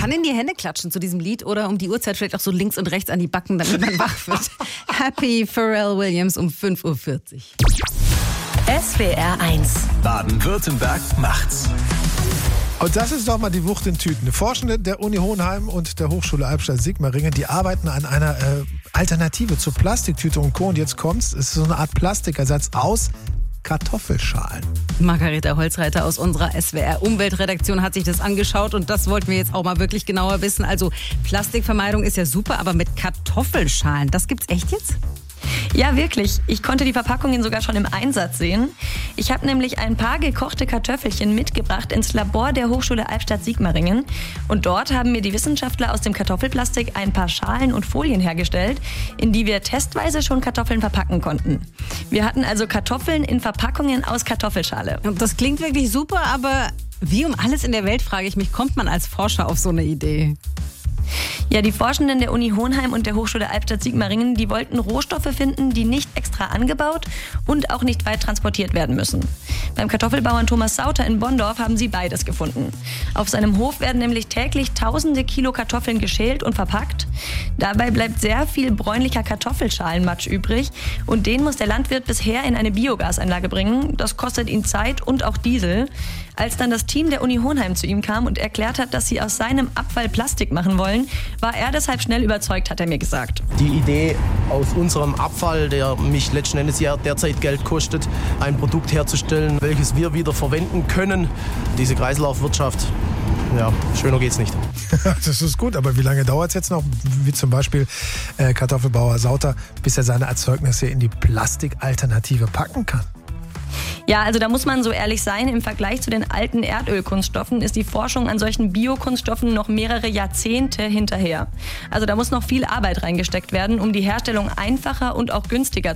kann in die Hände klatschen zu diesem Lied oder um die Uhrzeit vielleicht auch so links und rechts an die Backen, damit man wach wird. Happy Pharrell Williams um 5.40 Uhr. SWR 1. Baden-Württemberg macht's. Und das ist doch mal die Wucht in Tüten. Forschende der Uni Hohenheim und der Hochschule Albstadt-Sigmaringen, die arbeiten an einer Alternative zur Plastiktüte und Co. Und jetzt kommt's, es ist so eine Art Plastikersatz aus Kartoffelschalen. Margareta Holzreiter aus unserer SWR-Umweltredaktion hat sich das angeschaut und das wollten wir jetzt auch mal wirklich genauer wissen. Also Plastikvermeidung ist ja super, aber mit Kartoffelschalen, das gibt's echt jetzt? Ja, wirklich. Ich konnte die Verpackungen sogar schon im Einsatz sehen. Ich habe nämlich ein paar gekochte Kartoffelchen mitgebracht ins Labor der Hochschule Albstadt-Sigmaringen. Und dort haben mir die Wissenschaftler aus dem Kartoffelplastik ein paar Schalen und Folien hergestellt, in die wir testweise schon Kartoffeln verpacken konnten. Wir hatten also Kartoffeln in Verpackungen aus Kartoffelschale. Und das klingt wirklich super, aber wie um alles in der Welt, frage ich mich, kommt man als Forscher auf so eine Idee? Ja, die Forschenden der Uni Hohenheim und der Hochschule Albstadt-Sigmaringen, die wollten Rohstoffe finden, die nicht extra angebaut und auch nicht weit transportiert werden müssen. Beim Kartoffelbauern Thomas Sauter in Bonndorf haben sie beides gefunden. Auf seinem Hof werden nämlich täglich tausende Kilo Kartoffeln geschält und verpackt. Dabei bleibt sehr viel bräunlicher Kartoffelschalenmatsch übrig und den muss der Landwirt bisher in eine Biogasanlage bringen. Das kostet ihn Zeit und auch Diesel. Als dann das Team der Uni Hohenheim zu ihm kam und erklärt hat, dass sie aus seinem Abfall Plastik machen wollen, war er deshalb schnell überzeugt, hat er mir gesagt. Die Idee, aus unserem Abfall, der mich letzten Endes ja derzeit Geld kostet, ein Produkt herzustellen, welches wir wieder verwenden können. Diese Kreislaufwirtschaft, ja, schöner geht's nicht. Das ist gut, aber wie lange dauert es jetzt noch, wie zum Beispiel Kartoffelbauer Sauter, bis er seine Erzeugnisse in die Plastikalternative packen kann? Ja, also da muss man so ehrlich sein, im Vergleich zu den alten Erdölkunststoffen ist die Forschung an solchen Biokunststoffen noch mehrere Jahrzehnte hinterher. Also da muss noch viel Arbeit reingesteckt werden, um die Herstellung einfacher und auch günstiger